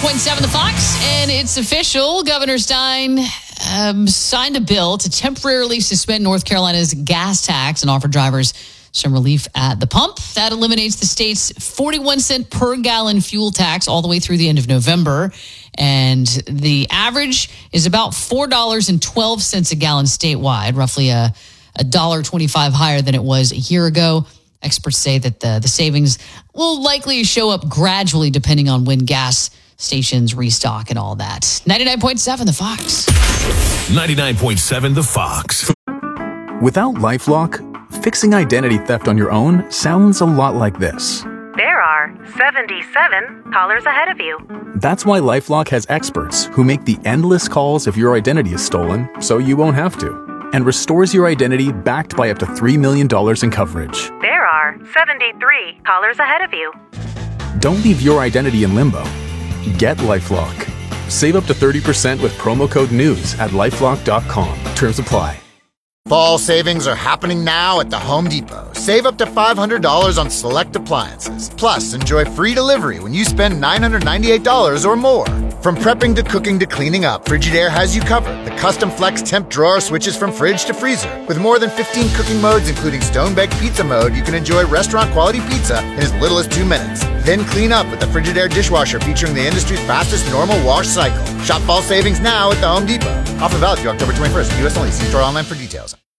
99.7 The Fox, and it's official. Governor Stein signed a bill to temporarily suspend North Carolina's gas tax and offer drivers some relief at the pump. That eliminates the state's 41-cent per gallon fuel tax all the way through the end of November. And the average is about $4.12 a gallon statewide, roughly a $1.25 higher than it was a year ago. Experts say that the savings will likely show up gradually depending on when gas stations restock and all that. 99.7 The Fox. 99.7 The Fox. Without LifeLock, fixing identity theft on your own sounds a lot like this. There are 77 callers ahead of you. That's why LifeLock has experts who make the endless calls if your identity is stolen so you won't have to, and restores your identity backed by up to $3 million in coverage. There are 73 callers ahead of you. Don't leave your identity in limbo. Get LifeLock. Save up to 30% with promo code NEWS at LifeLock.com. Terms apply. Fall savings are happening now at the Home Depot. Save up to $500 on select appliances. Plus, enjoy free delivery when you spend $998 or more. From prepping to cooking to cleaning up, Frigidaire has you covered. The custom flex temp drawer switches from fridge to freezer. With more than 15 cooking modes, including stone-baked pizza mode, you can enjoy restaurant-quality pizza in as little as 2 minutes. Then clean up with the Frigidaire dishwasher featuring the industry's fastest normal wash cycle. Shop fall savings now at the Home Depot. Offer valid through October 21st. U.S. only. See store online for details.